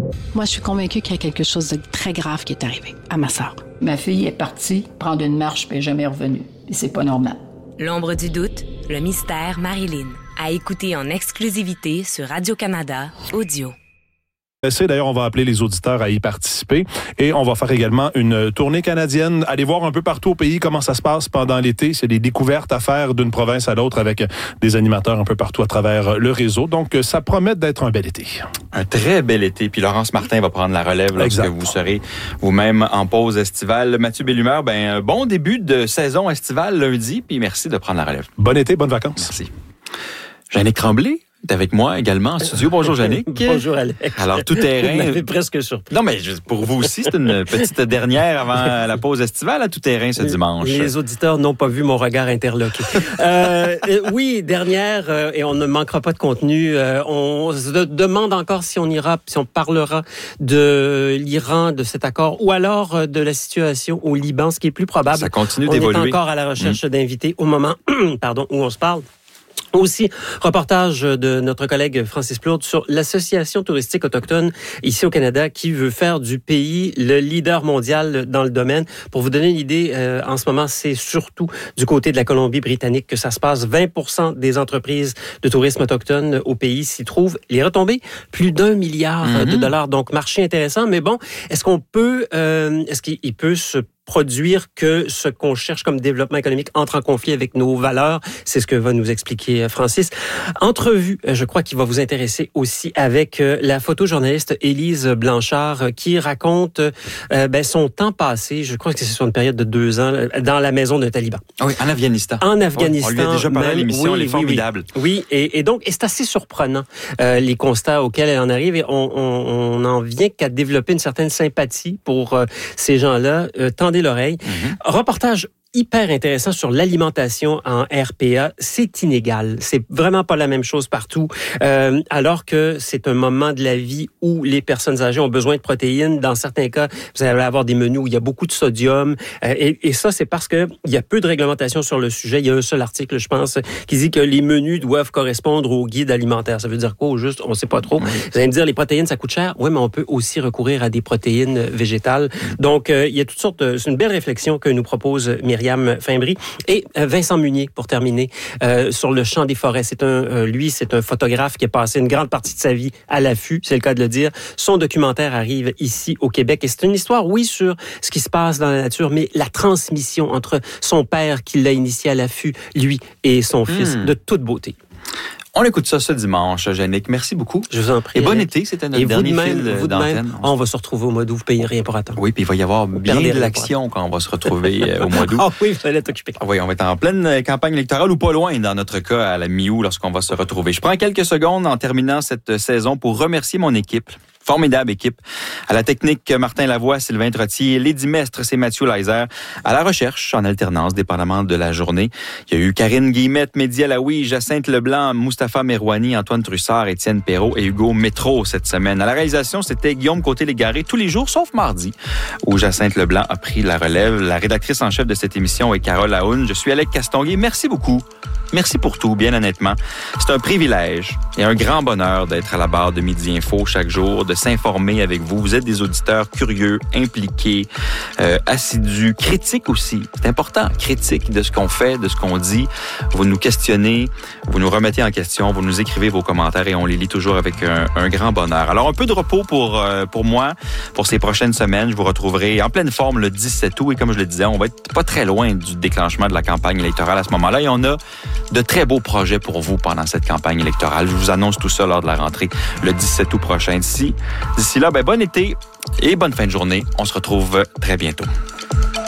Moi, je suis convaincue qu'il y a quelque chose de très grave qui est arrivé à ma sœur. Ma fille est partie prendre une marche puis elle n'est jamais revenue. Et c'est pas normal. L'ombre du doute, le mystère Marilyn. À écouter en exclusivité sur Radio-Canada Audio. D'ailleurs, on va appeler les auditeurs à y participer et on va faire également une tournée canadienne, aller voir un peu partout au pays comment ça se passe pendant l'été. C'est des découvertes à faire d'une province à l'autre avec des animateurs un peu partout à travers le réseau. Donc, ça promet d'être un bel été. Un très bel été. Puis Laurence Martin va prendre la relève lorsque vous serez vous-même en pause estivale. Mathieu Bellumeur, bon début de saison estivale lundi, puis merci de prendre la relève. Bon été, bonnes vacances. Merci. Jannick Tremblay est avec moi également en studio. Bonjour, Jannick. Bonjour, Alex. Alors, tout terrain. Vous m'avez presque surpris. Non, mais pour vous aussi, c'est une petite dernière avant la pause estivale à tout terrain ce dimanche. Les auditeurs n'ont pas vu mon regard interloqué. Oui, dernière, et on ne manquera pas de contenu. On se demande encore si on parlera de l'Iran, de cet accord, ou alors de la situation au Liban, ce qui est plus probable. Ça continue d'évoluer. On est encore à la recherche d'invités au moment où on se parle. Aussi, reportage de notre collègue Francis Plourde sur l'Association touristique autochtone ici au Canada qui veut faire du pays le leader mondial dans le domaine. Pour vous donner une idée, en ce moment, c'est surtout du côté de la Colombie-Britannique que ça se passe. 20% des entreprises de tourisme autochtone au pays s'y trouvent. Les retombées, plus d'1 milliard de dollars. Donc, marché intéressant. Mais bon, est-ce qu'il peut se produire que ce qu'on cherche comme développement économique entre en conflit avec nos valeurs? C'est ce que va nous expliquer Francis. Entrevue, je crois qu'il va vous intéresser aussi avec la photojournaliste Élise Blanchard qui raconte son temps passé, je crois que c'est sur une période de 2 ans, dans la maison d'un taliban. Oui, en Afghanistan. En Afghanistan. On lui a déjà parlé à l'émission, elle est formidable. Oui, et donc, c'est assez surprenant les constats auxquels elle en arrive et on en vient qu'à développer une certaine sympathie pour ces gens-là. Tendez l'oreille. Reportage hyper intéressant sur l'alimentation en RPA. C'est inégal. C'est vraiment pas la même chose partout. Alors que c'est un moment de la vie où les personnes âgées ont besoin de protéines. Dans certains cas, vous allez avoir des menus où il y a beaucoup de sodium. Et ça, c'est parce que il y a peu de réglementation sur le sujet. Il y a un seul article, je pense, qui dit que les menus doivent correspondre au guide alimentaire. Ça veut dire quoi, au juste? On sait pas trop. Vous allez me dire, les protéines, ça coûte cher. Oui, mais on peut aussi recourir à des protéines végétales. Donc, il y a toutes sortes c'est une belle réflexion que nous propose Myriam Fimbry et Vincent Munier pour terminer sur le champ des forêts. C'est un photographe qui a passé une grande partie de sa vie à l'affût, c'est le cas de le dire. Son documentaire arrive ici au Québec et c'est une histoire, oui, sur ce qui se passe dans la nature, mais la transmission entre son père qui l'a initié à l'affût, lui et son fils, de toute beauté. On écoute ça ce dimanche, Jannick. Merci beaucoup. Je vous en prie. Et bon été, c'était notre dernier fil d'antenne. On va se retrouver au mois d'août, vous payez rien pour attendre. Oui, puis il va y avoir bien de l'action quand on va se retrouver au mois d'août. Ah oui, vous allez être occupé. Oui, on va être en pleine campagne électorale ou pas loin, dans notre cas, à la mi-août, lorsqu'on va se retrouver. Je prends quelques secondes en terminant cette saison pour remercier mon équipe. Formidable équipe. À la technique, Martin Lavoie, Sylvain Trottier, Lady Mestre, c'est Mathieu Leiser. À la recherche, en alternance, dépendamment de la journée, il y a eu Karine Guillemette, Mehdi Alaoui, Jacinthe Leblanc, Mustapha Merouani, Antoine Trussard, Étienne Perrault et Hugo Métro cette semaine. À la réalisation, c'était Guillaume Côté-Légaré tous les jours, sauf mardi, où Jacinthe Leblanc a pris la relève. La rédactrice en chef de cette émission est Carole Aoun. Je suis Alec Castonguay. Merci beaucoup. Merci pour tout, bien honnêtement. C'est un privilège et un grand bonheur d'être à la barre de Midi Info chaque jour, de s'informer avec vous. Vous êtes des auditeurs curieux, impliqués, assidus, critiques aussi. C'est important, critiques de ce qu'on fait, de ce qu'on dit. Vous nous questionnez, vous nous remettez en question, vous nous écrivez vos commentaires et on les lit toujours avec un grand bonheur. Alors, un peu de repos pour moi, pour ces prochaines semaines. Je vous retrouverai en pleine forme le 17 août et comme je le disais, on va être pas très loin du déclenchement de la campagne électorale à ce moment-là. Et on a de très beaux projets pour vous pendant cette campagne électorale. Je vous annonce tout ça lors de la rentrée le 17 août prochain. D'ici là, bon été et bonne fin de journée. On se retrouve très bientôt.